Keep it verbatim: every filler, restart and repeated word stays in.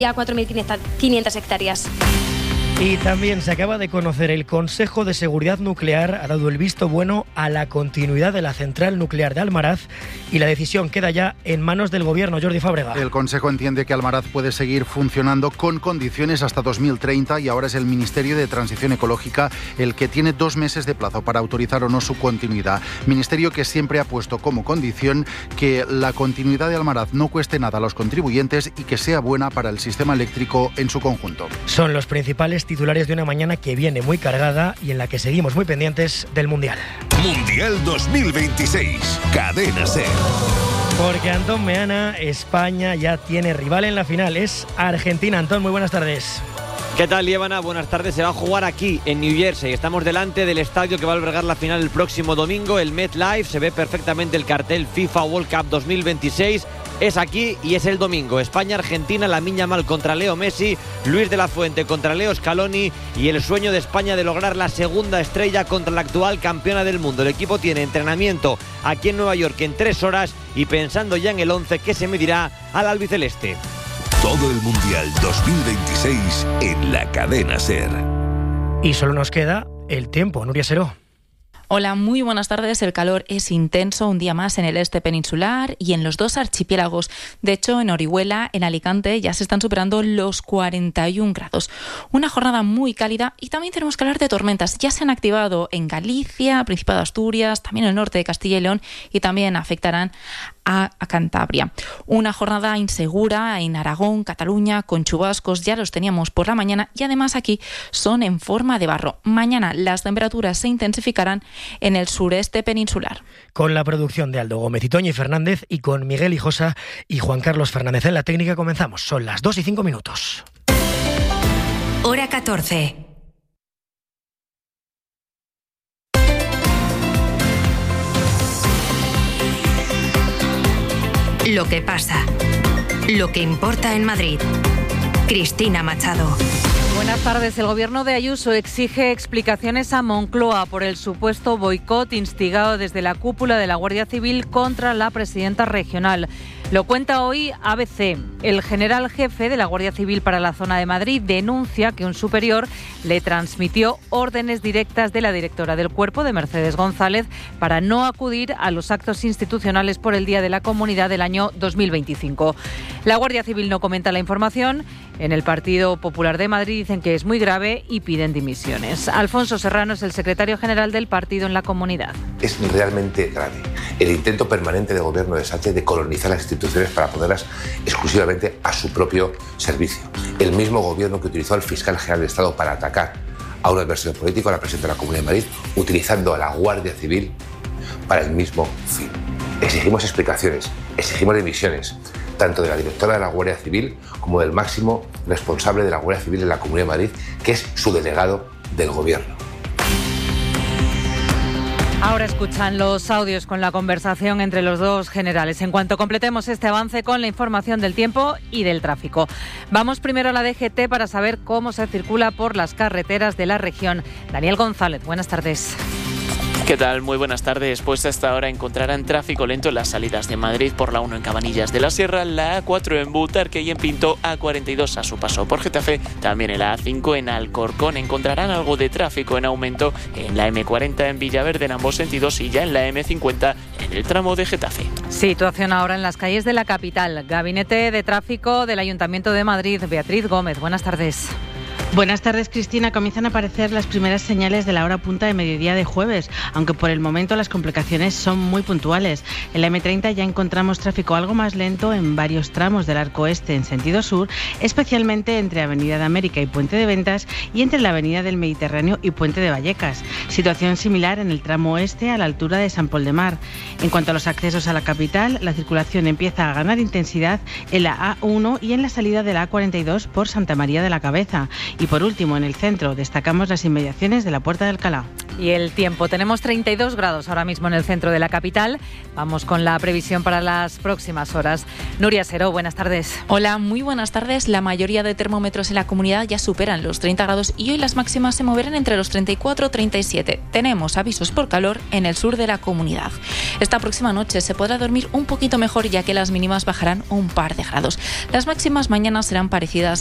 a cuatro mil quinientas hectáreas. Y también se acaba de conocer el Consejo de Seguridad Nuclear ha dado el visto bueno a la continuidad de la central nuclear de Almaraz y la decisión queda ya en manos del Gobierno. Jordi Fábrega. El Consejo entiende que Almaraz puede seguir funcionando con condiciones hasta dos mil treinta y ahora es el Ministerio de Transición Ecológica el que tiene dos meses de plazo para autorizar o no su continuidad. Ministerio que siempre ha puesto como condición que la continuidad de Almaraz no cueste nada a los contribuyentes y que sea buena para el sistema eléctrico en su conjunto. Son los principales titulares de una mañana que viene muy cargada y en la que seguimos muy pendientes del Mundial. Mundial dos mil veintiséis, Cadena SER. Porque Antón Meana, España ya tiene rival en la final, es Argentina. Antón, muy buenas tardes. ¿Qué tal, Liébana? Buenas tardes. Se va a jugar aquí, en New Jersey. Estamos delante del estadio que va a albergar la final el próximo domingo, el MetLife. Se ve perfectamente el cartel FIFA World Cup dos mil veintiséis. Es aquí y es el domingo. España-Argentina, Lamine Yamal contra Leo Messi, Luis de la Fuente contra Leo Scaloni y el sueño de España de lograr la segunda estrella contra la actual campeona del mundo. El equipo tiene entrenamiento aquí en Nueva York en tres horas y pensando ya en el once que se medirá al albiceleste. Todo el Mundial dos mil veintiséis en la Cadena SER. Y solo nos queda el tiempo. Nuria Seró. Hola, muy buenas tardes. El calor es intenso un día más en el este peninsular y en los dos archipiélagos. De hecho, en Orihuela, en Alicante, ya se están superando los cuarenta y un grados. Una jornada muy cálida y también tenemos que hablar de tormentas. Ya se han activado en Galicia, Principado de Asturias, también el norte de Castilla y León y también afectarán a, a Cantabria. Una jornada insegura en Aragón, Cataluña, con chubascos, ya los teníamos por la mañana y además aquí son en forma de barro. Mañana las temperaturas se intensificarán en el sureste peninsular. Con la producción de Aldo Gómez y Toñi Fernández y con Miguel Hijosa y Juan Carlos Fernández en la técnica comenzamos. Son las dos y cinco minutos. Hora catorce. Lo que pasa. Lo que importa en Madrid. Cristina Machado. Buenas tardes. El gobierno de Ayuso exige explicaciones a Moncloa por el supuesto boicot instigado desde la cúpula de la Guardia Civil contra la presidenta regional. Lo cuenta hoy A B C. El general jefe de la Guardia Civil para la zona de Madrid denuncia que un superior le transmitió órdenes directas de la directora del cuerpo, de Mercedes González, para no acudir a los actos institucionales por el Día de la Comunidad del año dos mil veinticinco. La Guardia Civil no comenta la información. En el Partido Popular de Madrid dicen que es muy grave y piden dimisiones. Alfonso Serrano es el secretario general del partido en la comunidad. Es realmente grave el intento permanente del gobierno de Sánchez de colonizar las instituciones para ponerlas exclusivamente a su propio servicio. El mismo gobierno que utilizó al fiscal general de Estado para atacar a un adversario político, a la presidenta de la Comunidad de Madrid, utilizando a la Guardia Civil para el mismo fin. Exigimos explicaciones, exigimos dimisiones, tanto de la directora de la Guardia Civil como del máximo responsable de la Guardia Civil en la Comunidad de Madrid, que es su delegado del gobierno. Ahora escuchan los audios con la conversación entre los dos generales. En cuanto completemos este avance con la información del tiempo y del tráfico. Vamos primero a la D G T para saber cómo se circula por las carreteras de la región. Daniel González, buenas tardes. ¿Qué tal? Muy buenas tardes. Pues hasta ahora encontrarán tráfico lento en las salidas de Madrid por la uno en Cabanillas de la Sierra, la A cuatro en Butarque y en Pinto, A cuarenta y dos a su paso por Getafe, también en la A cinco en Alcorcón. Encontrarán algo de tráfico en aumento en la eme cuarenta en Villaverde en ambos sentidos y ya en la eme cincuenta en el tramo de Getafe. Situación ahora en las calles de la capital. Gabinete de Tráfico del Ayuntamiento de Madrid. Beatriz Gómez, buenas tardes. Buenas tardes, Cristina. Comienzan a aparecer las primeras señales de la hora punta de mediodía de jueves, aunque por el momento las complicaciones son muy puntuales. En la eme treinta ya encontramos tráfico algo más lento en varios tramos del arco este en sentido sur, especialmente entre Avenida de América y Puente de Ventas y entre la Avenida del Mediterráneo y Puente de Vallecas. Situación similar en el tramo oeste a la altura de San Pol de Mar. En cuanto a los accesos a la capital, la circulación empieza a ganar intensidad en la A uno y en la salida de la A cuarenta y dos por Santa María de la Cabeza. Y por último, en el centro, destacamos las inmediaciones de la Puerta de Alcalá. Y el tiempo, tenemos treinta y dos grados ahora mismo en el centro de la capital. Vamos con la previsión para las próximas horas. Nuria Seró, buenas tardes. Hola, muy buenas tardes. La mayoría de termómetros en la comunidad ya superan los treinta grados y hoy las máximas se moverán entre los treinta y cuatro y treinta y siete. Tenemos avisos por calor en el sur de la comunidad. Esta próxima noche se podrá dormir un poquito mejor ya que las mínimas bajarán un par de grados. Las máximas mañana serán parecidas